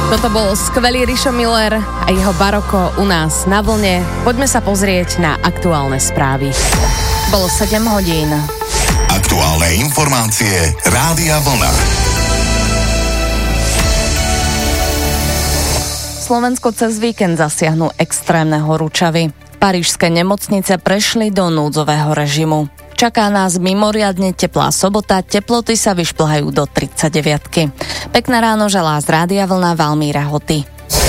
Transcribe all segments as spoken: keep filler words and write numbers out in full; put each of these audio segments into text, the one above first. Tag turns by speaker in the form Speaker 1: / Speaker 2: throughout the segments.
Speaker 1: Toto bol skvelý Rišo Miller a jeho Baroko u nás na vlne. Poďme sa pozrieť na aktuálne správy.
Speaker 2: Bolo sedem hodín.
Speaker 3: Aktuálne informácie Rádia Vlna.
Speaker 2: Slovensko cez víkend zasiahnu extrémne horúčavy. Parížske nemocnice prešli do núdzového režimu. Čaká nás mimoriadne teplá sobota, teploty sa vyšplhajú do tridsaťdeviatky. Pekné ráno želá z Rádia Vlna Valmíra Hoty.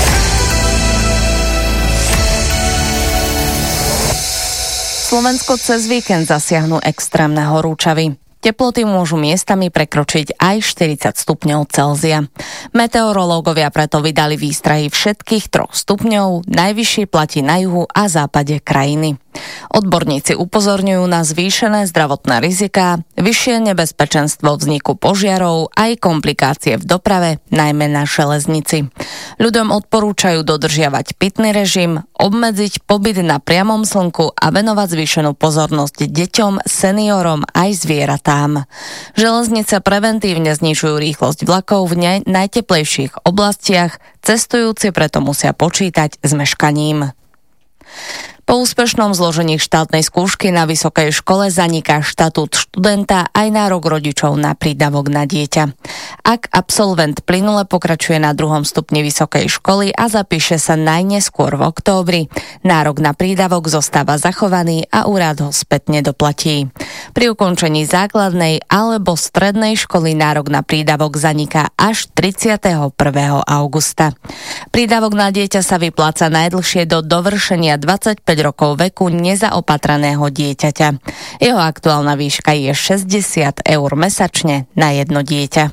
Speaker 2: Slovensko cez víkend zasiahnu extrémne horúčavy. Teploty môžu miestami prekročiť aj štyridsať stupňov Celzia. Meteorológovia preto vydali výstrahy všetkých troch stupňov, najvyšší platí na juhu a západe krajiny. Odborníci upozorňujú na zvýšené zdravotné riziká, vyššie nebezpečenstvo vzniku požiarov aj komplikácie v doprave, najmä na železnici. Ľuďom odporúčajú dodržiavať pitný režim, obmedziť pobyt na priamom slnku a venovať zvýšenú pozornosť deťom, seniorom aj zvieratám. Železnice preventívne znižujú rýchlosť vlakov v ne- najteplejších oblastiach, cestujúci preto musia počítať s meškaním. Po úspešnom zložení štátnej skúšky na vysokej škole zaniká štatút študenta aj nárok rodičov na prídavok na dieťa. Ak absolvent plynule pokračuje na druhom stupni vysokej školy a zapíše sa najneskôr v októbri, nárok na prídavok zostáva zachovaný a úrad ho spätne doplatí. Pri ukončení základnej alebo strednej školy nárok na prídavok zaniká až tridsiateho prvého augusta. Prídavok na dieťa sa vypláca najdlhšie do dovršenia dvadsaťpäť rokov veku nezaopatraného dieťaťa. Jeho aktuálna výška je šesťdesiat eur mesačne na jedno dieťa.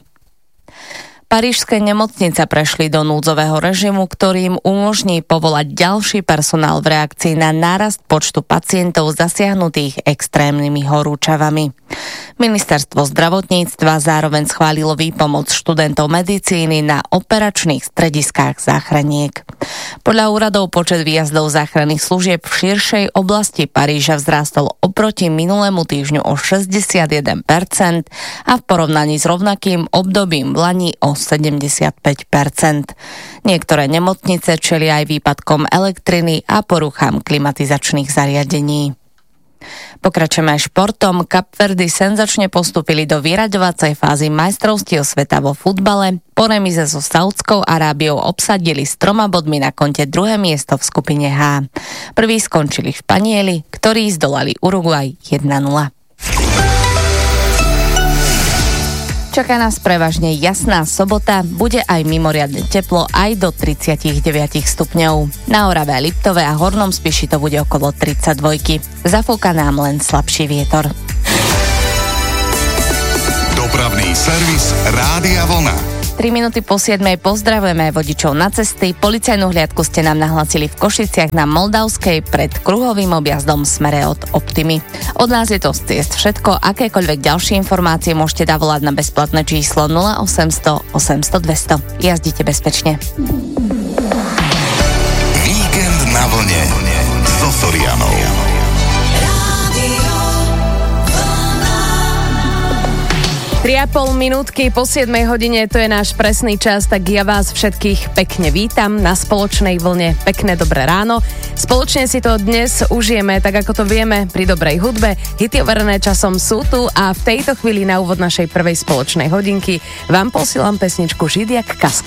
Speaker 2: Parížske nemocnice prešli do núdzového režimu, ktorým umožní povolať ďalší personál v reakcii na nárast počtu pacientov zasiahnutých extrémnymi horúčavami. Ministerstvo zdravotníctva zároveň schválilo výpomoc študentov medicíny na operačných strediskách záchraniek. Podľa úradov počet výjazdov záchranných služieb v širšej oblasti Paríža vzrástol oproti minulému týždňu o šesťdesiatjeden percent a v porovnaní s rovnakým obdobím v lani o sedemdesiatpäť percent. Niektoré nemocnice čelia aj výpadkom elektriny a poruchám klimatizačných zariadení. Pokračujeme aj športom. Kapverdy senzačne postúpili do vyraďovacej fázy majstrovstiev sveta vo futbale. Po remize so Saudskou Arábiou obsadili s troma bodmi na konte druhé miesto v skupine H. Prví skončili Španieli, ktorí zdolali Uruguay jeden nula. Čaká nás prevažne jasná sobota, bude aj mimoriadne teplo aj do tridsaťdeväť stupňov. Na Orave, Liptove a Hornom Spiši to bude okolo tridsaťdva. Zafúka nám len slabší vietor.
Speaker 3: Dopravný servis Rádia Vlna.
Speaker 2: tri minúty po siedmej pozdravujeme vodičov na cesty. Policajnú hliadku ste nám nahlasili v Košiciach na Moldavskej pred kruhovým objazdom v smere od Optimy. Od nás je to z ciest všetko. Akékoľvek ďalšie informácie môžete dať volať na bezplatné číslo nula osemsto osemsto dvesto. Jazdite bezpečne.
Speaker 3: Víkend na vlne so Sorianou.
Speaker 1: tri a pol minútky po siedmej hodine, to je náš presný čas, tak ja vás všetkých pekne vítam na spoločnej vlne. Pekné dobré ráno. Spoločne si to dnes užijeme, tak ako to vieme, pri dobrej hudbe. Hity overené časom sú tu a v tejto chvíli na úvod našej prvej spoločnej hodinky vám posielam pesničku Židiak Kaskade.